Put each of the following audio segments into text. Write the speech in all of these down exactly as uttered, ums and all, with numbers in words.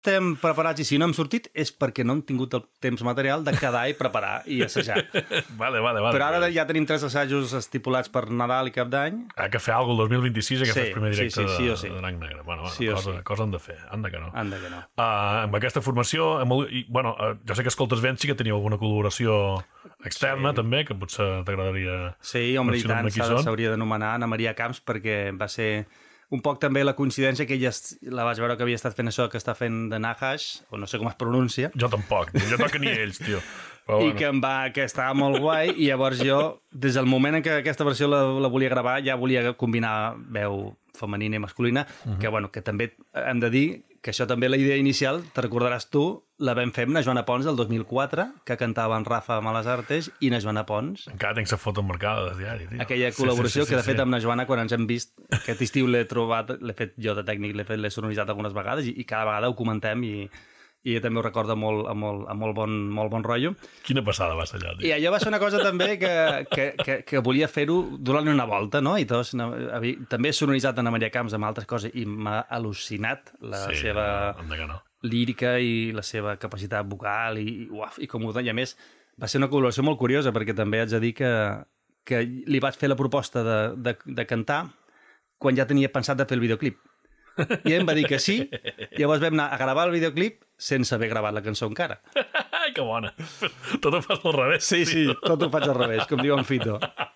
estem preparats i si no hem sortit és perquè no hem tingut el temps material de quedar i preparar i assajar. Vale, vale, vale. Però ara ja tenim tres assajos estipulats per Nadal i Cap d'Any. Ha que fer alguna cosa el dos mil vint-i-sis, aquest Sí, és el primer directe sí, sí, sí o sí. de, de Drac Negre. Bueno, bueno Sí o cosa, sí. cosa han de fer, han de que no. Han de que no. Uh, amb aquesta formació, amb el, i, bueno, uh, jo sé que Escoltes Vent sí que teniu alguna col·laboració externa, Sí. també, que potser t'agradaria... Sí, home, i tant, mencionar-me qui s'ha- són. s'hauria d'anomenar Anna Maria Camps perquè va ser un poc també la coincidència que ella es- la vaig veure que havia estat fent això que està fent de Nahash, o no sé com es pronuncia, Jo tampoc, jo tampoc ni ells, tio. Però, i bueno. que em va, que estava molt guai, i llavors jo, des del moment en què aquesta versió la, la volia gravar, ja volia combinar veu femenina i masculina, uh -huh. que, bueno, que també hem de dir que això també la idea inicial, te recordaràs tu, la vam fer amb na Joana Pons el dos mil quatre, que cantava en Rafa Malasartes i na Joana Pons. Encara tinc la foto marcada del diari, tio. Aquella col·laboració que, de fet, amb na Joana, quan ens hem vist, aquest estiu l'he trobat, l'he fet jo de tècnic, l'he fet, l'he sonoritzat algunes vegades i, i cada vegada ho comentem i, i ella també ho recorda molt, amb, molt, amb molt, bon, molt bon rotllo. Quina passada va ser allà, tio. I allò va ser una cosa també que, que, que, que volia fer-ho donant-li una volta, no? I tots, no, havia, també he sonoritzat Anna Maria Camps amb altres coses i m'ha al·lucinat la sí, seva no, que no. lírica i la seva capacitat vocal i, i, uaf, i com ho deia. I a més, va ser una col·laboració molt curiosa perquè també haig de dir que, que li vaig fer la proposta de, de, de cantar quan ja tenia pensat de fer el videoclip. I ell em va dir que sí, llavors vam anar a gravar el videoclip sense haver gravat la cançó encara. Ai, que bona. Tot ho fas al revés. Sí, sí, tio. tot ho faig al revés, com diu en Fito.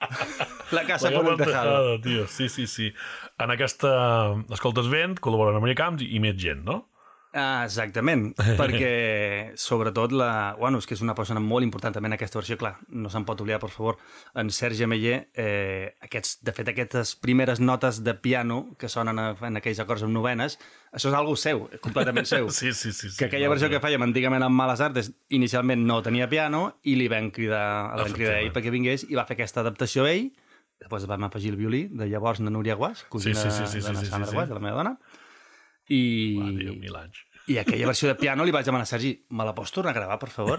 La casa Vaya por el tejado. avantajada, tio. Sí, sí, sí. En aquesta Escoltes Vent col·laboren amb Camps i, i més gent, no? Ah, exactament, perquè sobretot la... Bueno, és que és una persona molt important també en aquesta versió, clar, no se'n pot oblidar, per favor, en Sergi Ameller, eh, aquests, de fet, aquestes primeres notes de piano que sonen a, en aquells acords amb novenes, això és algo seu, completament seu. Sí, sí, sí. sí Que aquella versió que fèiem antigament amb Males Artes inicialment no tenia piano i li vam cridar, el vam cridar a ell perquè vingués i va fer aquesta adaptació ell, després vam afegir el violí de llavors na Núria Guas, cosina Sí, sí, sí, sí, de na sí, sí, Sandra sí. Guas, de la meva dona, i... Va, tio, mil anys. I aquella versió de piano li vaig demanar a Sergi, me la pots tornar a gravar, per favor?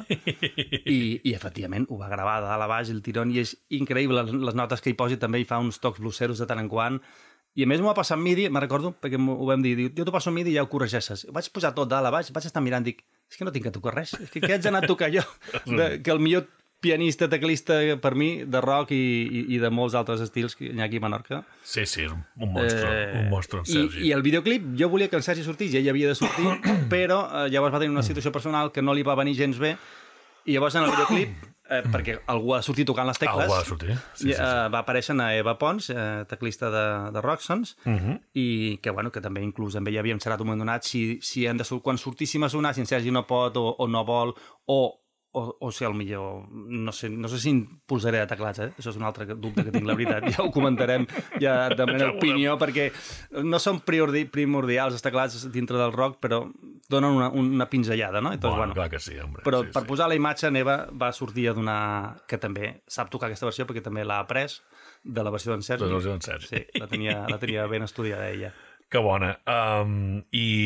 I, i efectivament, ho va gravar de dalt a baix, el tirón, i és increïble les, les notes que hi posi, també hi fa uns tocs blusseros de tant en quant, i a més m'ho va passar en midi, me'n recordo, perquè m'ho- ho vam dir, diu, jo t'ho passo en midi i ja ho corregeixes. Ho vaig posar tot dalt a baix, vaig estar mirant, dic, és que no tinc que tocar res, és que què haig d'anar a tocar jo? De, que el millor pianista, teclista, per mi, de rock i, i, i de molts altres estils que hi ha aquí a Menorca. Sí, sí, és un, un monstre, Eh, un monstre, en I, Sergi. I el videoclip, jo volia que en Sergi sortís i ell havia de sortir, però eh, llavors va tenir una situació personal que no li va venir gens bé, i llavors en el videoclip, eh, perquè algú ha sortit tocant les tecles, Algú ha de sortir. Sí, i, sí, sí. eh, va aparèixer a Eva Pons, eh, teclista de, de Roxons, Uh -huh. i que, bueno, que també inclús amb ella havíem xerrat un moment donat si, si hem de, sur- quan sortíssim a sonar, si en Sergi no pot o, o no vol, o o, o si al millor, no sé, no sé si impulsaré de teclats, eh? Això és un altre dubte que tinc, la veritat. Ja ho comentarem, ja demanaré opinió, perquè no són priordi, primordials els teclats dintre del rock, però donen una, una pinzellada, no? Entonces, Bueno, bueno, clar que sí, hombre. però sí, per sí. posar la imatge, Neva va sortir a donar... que també sap tocar aquesta versió, perquè també l'ha après de la versió d'en Sergi. De la versió d'en Sergi. Sí, la tenia, la tenia ben estudiada ella. Que bona. Um,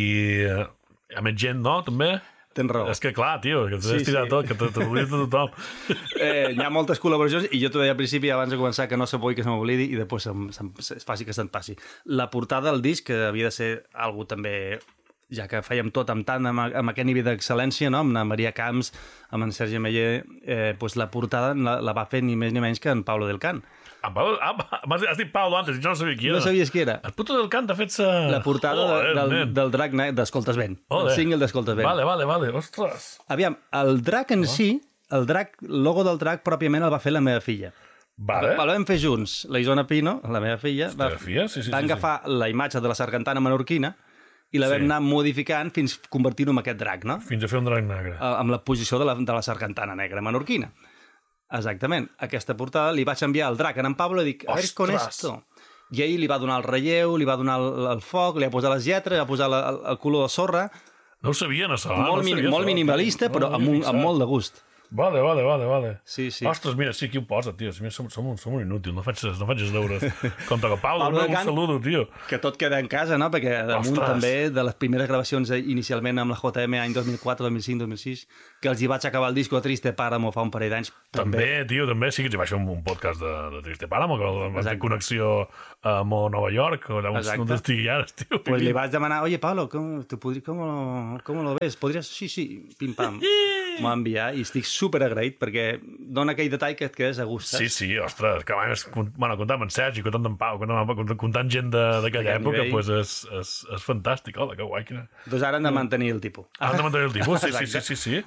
I eh, a més gent, no, també? Tens raó. És que clar, tio, que t'has Sí, estirat sí. tot, que te- te l'oblides de tothom. Eh, hi ha moltes col·laboracions i jo t'ho deia al principi abans de començar que no se pugui que se m'oblidi i després se'm, se'm, es faci que se'n passi. La portada del disc, que havia de ser algo també, ja que fèiem tot amb tant, amb, amb aquest nivell d'excel·lència, no? Amb la Maria Camps, amb en Sergi Meller, eh, pues la portada la, la va fer ni més ni menys que en Pablo del Can. Ah, Pablo, ah, m'has has dit Pablo antes, jo no sabia qui era. No sabies qui era? El puto del cant ha fet sa... La portada Joder, de, del, nen. del Drac Negre d'Escoltes Vent, el Joder. single d'Escoltes Vent. Vale, vale, vale, ostres. Aviam, el drac en si, el drac, el logo del drac pròpiament el va fer la meva filla. Vale. El vam fer junts. La Isona Pino, la meva filla, va, La filla? Sí, sí, va sí, agafar la imatge de la sargantana menorquina i la Sí. vam anar modificant fins a convertir-ho en aquest drac, no? Fins a fer un drac negre. A- Amb la posició de la, de la sargantana negra menorquina. Exactament. Aquesta portada li vaig enviar al drac a en Pablo i dic, a ver con Ostres! esto. I ell li va donar el relleu, li va donar el, el foc, li va posar les lletres, li va posar la, el, el color de sorra. No ho sabien, això. molt, no mini, sabia, molt això. minimalista, No, però no amb, m'havia un, amb fixat. molt de gust. Vale, vale, vale, vale. Sí, sí. Ostres, mira, sí, aquí ho posa, tio. Si som, som, som un inútil, no faig, no faig els deures. Com toca. Pablo, Pablo un Can- saludo, tio. Que tot queda en casa, no? Perquè damunt Ostres. també de les primeres gravacions eh, inicialment amb la J M any dos mil quatre, dos mil cinc, dos mil sis, que els hi vaig acabar el disco Triste Páramo fa un parell d'anys. També, tio, també sí que els hi vaig fer un, un podcast de, de Triste Páramo, que va tenir connexió amb Nova York, allà on Exacte. on estigui ara, tio. Pues li vaig demanar, oye, Pablo, ¿cómo, te podri, cómo, lo, ¿cómo lo ves? ¿Podries? Sí, sí, pim-pam. M'ho va enviar i estic super agraït perquè dona aquell detall que et quedes a gust. Sí, sí, ostres, que a més, bueno, comptant amb en Sergi, comptant amb en Pau, comptant, amb- comptant gent de- d'aquella D'aquest època, nivell. pues és, és, és fantàstic. Hola, que guai, quina... Doncs ara hem de mantenir el tipus. Has de mantenir el tipus, sí, sí, sí, Exacte. sí, sí.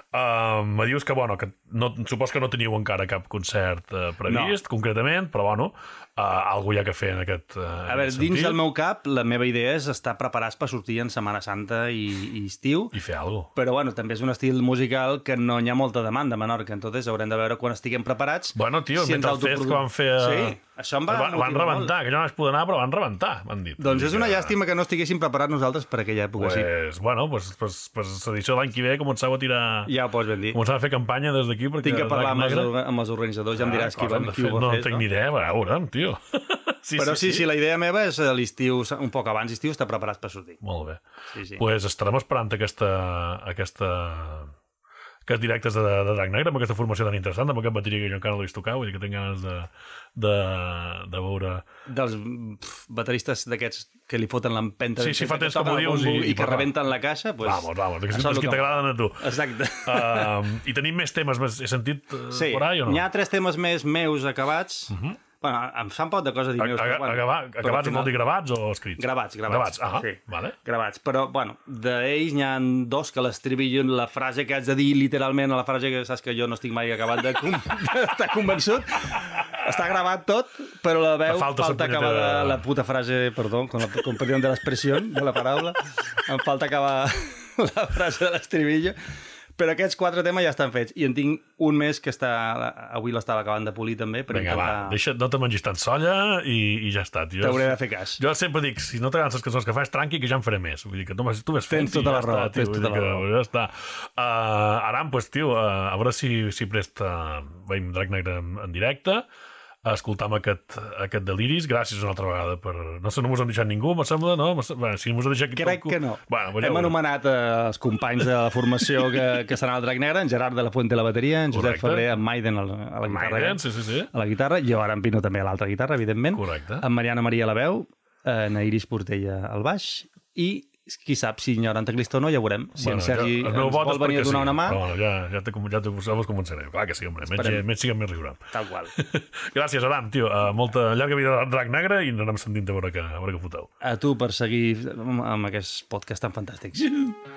Uh, me dius que, bueno, que no, supos que no teníeu encara cap concert uh, previst, no. concretament, però, bueno, uh, algú hi ha que fer en aquest, uh, A veure, dins del meu cap, la meva idea és estar preparats per sortir en Setmana Santa i, i estiu, I fer alguna cosa. però bueno, també és un estil musical que no hi ha molta demanda a Menorca, entonces haurem de veure quan estiguem preparats. Bueno, tio, si si ens Metal Fest autoprodu- que van fer... A... Sí, això em va van, van motivar rebentar, que jo no vaig poder anar, però van rebentar, m'han dit. Doncs és una Que- llàstima que no estiguéssim preparats nosaltres per aquella època, Pues, sí. bueno, pues, pues, pues l'edició de l'any que ve començau a tirar... Ja ho pots ben dir. Començau a fer campanya des d'aquí perquè... Tinc que parlar amb els, Drac Negre- orga- amb els organitzadors, ja em diràs qui, Ah, va, de qui fer, ho va no fer. tinc ni idea, a veure, tio. Sí, Però sí, sí, la idea meva és a l'estiu, un poc abans d'estiu, estar preparats per sortir. Molt bé. Sí, sí. Pues estarem esperant aquesta, aquesta, aquests directes de, de Drac Negre, amb aquesta formació tan interessant, amb aquest bateria que jo encara no l'he vist tocar, vull dir que tinc ganes de, de, de veure... Dels pf, bateristes d'aquests que li foten l'empenta... Sí, sí, fa temps que toquen m'ho el dius bombo i- I, i que parla. rebenten la caixa, pues, Vamos, vamos, que, això és és el que que- t'agraden a tu. Exacte. Uh, I tenim més temes, més, he sentit uh, Sí, por ahí o no? n'hi ha tres temes més meus acabats. Uh -huh. Bueno, em fan pot de coses dir A, meus. a, però, bueno, a, però acabats al final- vol dir gravats o escrits? Gravats, gravats. Gravats, ah, sí. vale. Gravats. Però, bueno, d'ells n'hi ha dos que l'estribillo, la frase que haig de dir literalment, a la frase que saps que jo no estic mai acabat de com... estar convençut. Està gravat tot, però la veu Falta falta, sa acabar punyetera- de, la puta frase, perdó, con, la, con perdón de l'expressió de la paraula, em falta acabar la frase de l'estribillo. Però aquests quatre temes ja estan fets. I en tinc un més que està... avui l'estava acabant de polir també. Per Vinga, intentar... va, deixa, no te mengis tant solla i, i ja està, tio. T'hauré de fer cas. Jo sempre dic, si no t'agraden les cançons que fas, tranqui, que ja en faré més. Vull dir que tu, m'has- tu ves fent Tens tota i la ja raó, està, tio. tens Vull tota dir la que raó. Ja està. Uh, Aram, pues, tio, uh, a veure si, si prest uh, veiem Drac Negre en, en directe, escoltam aquest, aquest Deliris. Gràcies una altra vegada per... No sé, no mos han deixat ningú, me sembla, no? Bueno, si mos ha deixat aquí... Crec tot- que no. Bueno, pues ja Hem veurem. anomenat eh, els companys de la formació que, que serà el Drac Negre, en Gerard de la Fuente a la bateria, en Josep Correcte. Ferrer, en Maiden a la, a la guitarra. Maiden, sí, sí, sí. A la guitarra, jo ara en Pino també a l'altra guitarra, evidentment. Correcte. En Mariana Maria a la veu, en Iris Portella al baix, i qui sap si Ignorant Teclista o no, ja veurem. Si Bueno, en Sergi jo- el meu ens vot vol és venir a perquè donar sí. una mà, Però bueno, ja, ja, te, ja, te, ja vos convenceré. Clar que sí, home. Menys, Esperem. menys siguem més riurem. tal qual. Gràcies, Aram, tio. Uh, molta llarga vida de Drac Negre i ens anem sentint a veure què, a veure què foteu. A tu per seguir amb, amb aquests podcasts tan fantàstics.